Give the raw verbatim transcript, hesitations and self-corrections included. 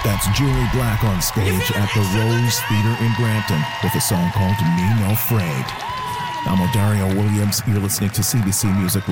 That's Julie Black on stage at the Rose Theater in Brampton with a song called Me No Afraid. I'm Odario Williams. You're listening to C B C Music